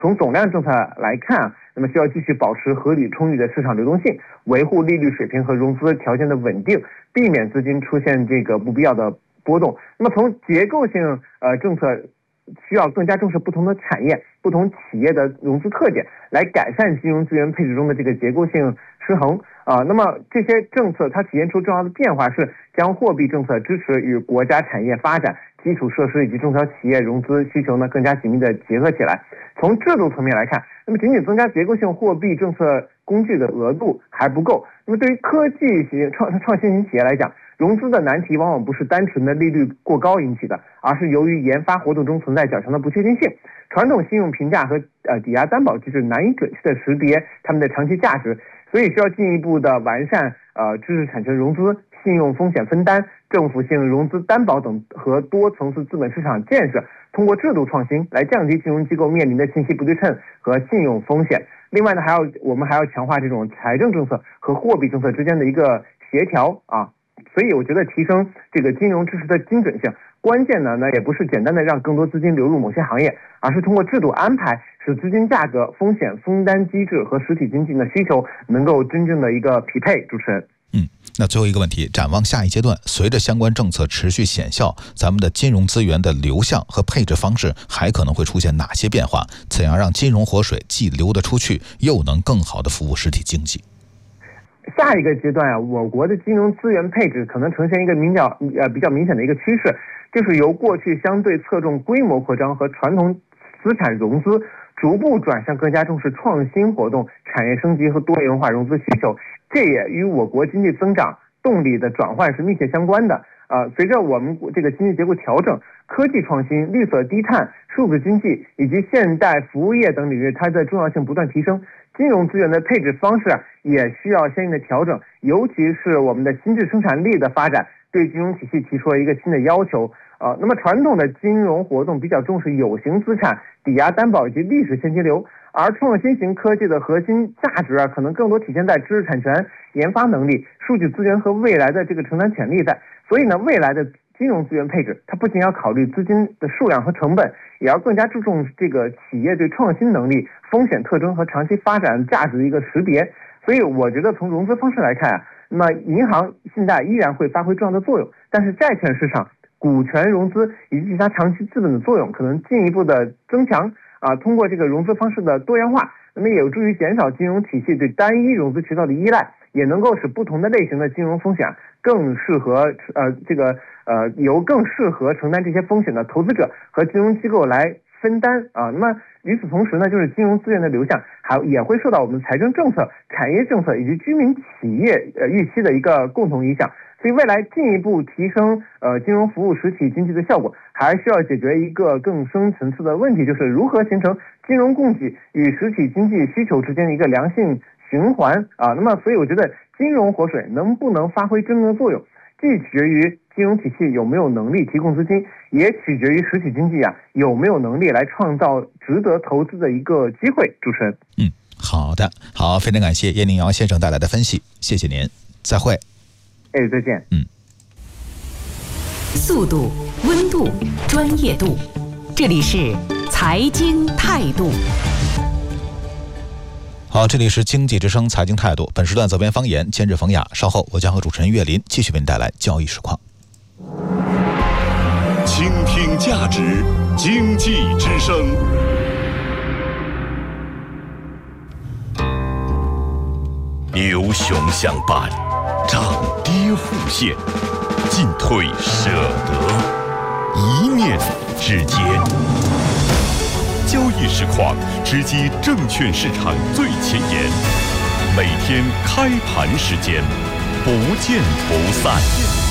从总量政策来看，那么需要继续保持合理充裕的市场流动性，维护利率水平和融资条件的稳定，避免资金出现这个不必要的波动。那么从结构性政策需要更加重视不同的产业、不同企业的融资特点，来改善金融资源配置中的这个结构性失衡那么这些政策它体现出重要的变化是将货币政策支持与国家产业发展、基础设施以及中小企业融资需求呢更加紧密的结合起来。从制度层面来看，那么仅仅增加结构性货币政策工具的额度还不够。那么对于科技创新型企业来讲，融资的难题往往不是单纯的利率过高引起的，而是由于研发活动中存在较强的不确定性，传统信用评价和抵押担保机制难以准确的识别它们的长期价值，所以需要进一步的完善知识产权融资、信用风险分担、政府性融资担保等和多层次资本市场建设，通过制度创新来降低金融机构面临的信息不对称和信用风险。另外呢，我们还要强化这种财政政策和货币政策之间的一个协调所以我觉得提升这个金融知识的精准性，关键呢也不是简单的让更多资金流入某些行业，而是通过制度安排，使资金价格、风险分担机制和实体经济的需求能够真正的一个匹配。主持人， 那最后一个问题，展望下一阶段，随着相关政策持续显效，咱们的金融资源的流向和配置方式还可能会出现哪些变化？怎样让金融活水既流得出去，又能更好的服务实体经济？ 下一个阶段我国的金融资源配置可能呈现一个比较明显的一个趋势，就是由过去相对侧重规模扩张和传统资产融资，逐步转向更加重视创新活动、产业升级和多元化融资需求。这也与我国经济增长动力的转换是密切相关的。随着我们这个经济结构调整，科技创新、绿色低碳、数字经济以及现代服务业等领域，它的重要性不断提升。金融资源的配置方式也需要相应的调整，尤其是我们的新质生产力的发展，对金融体系提出了一个新的要求。那么传统的金融活动比较重视有形资产、抵押担保以及历史现金流，而创新型科技的核心价值可能更多体现在知识产权、研发能力、数据资源和未来的这个承担潜力在。所以呢，未来的金融资源配置，它不仅要考虑资金的数量和成本，也要更加注重这个企业对创新能力、风险特征和长期发展价值的一个识别。所以我觉得从融资方式来看那么银行、信贷依然会发挥重要的作用，但是债券市场、股权融资以及其他长期资本的作用可能进一步的增强通过这个融资方式的多元化，那么也有助于减少金融体系对单一融资渠道的依赖，也能够使不同的类型的金融风险更适合由更适合承担这些风险的投资者和金融机构来分担那么与此同时呢，就是金融资源的流向也会受到我们财政政策、产业政策以及居民企业预期的一个共同影响。所以未来进一步提升金融服务实体经济的效果，还需要解决一个更深层次的问题，就是如何形成金融供给与实体经济需求之间的一个良性循环那么所以我觉得金融活水能不能发挥真正的作用，既取决于金融体系有没有能力提供资金，也取决于实体经济有没有能力来创造值得投资的一个机会。主持人， 好的，好，非常感谢叶宁尧先生带来的分析，谢谢您，再会。 再见。 速度、温度、专业度，这里是财经态度。 好，这里是经济之声财经态度，本时段责编方言，监制冯雅。稍后我将和主持人岳林继续为您带来交易实况。 倾听价值，经济之声。牛熊相伴，涨跌互现，进退舍得，一念之间。交易实况直击证券市场最前沿，每天开盘时间不见不散。